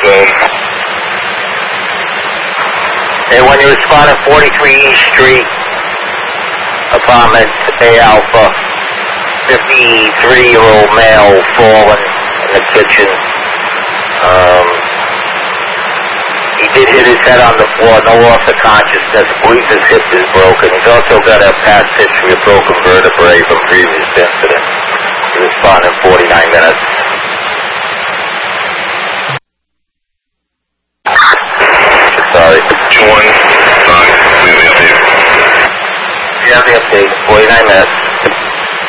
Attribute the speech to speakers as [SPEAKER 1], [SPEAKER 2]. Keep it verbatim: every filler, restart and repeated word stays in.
[SPEAKER 1] zone.
[SPEAKER 2] And when you respond at forty-three East Street, apartment A Alpha, fifty-three-year-old male fallen in the kitchen. Um, he did hit his head on the floor, no loss of consciousness. Believes his hip is broken. He's also got a past history of broken vertebrae from previous incident. He responded in forty-nine minutes. Sorry.
[SPEAKER 1] two one nine, leave the update.
[SPEAKER 2] You have the update, forty-nine minutes.